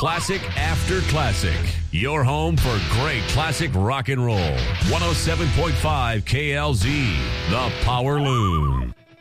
Classic after classic. Your home for great classic rock and roll. 107.5 KLZ, The Power Loom.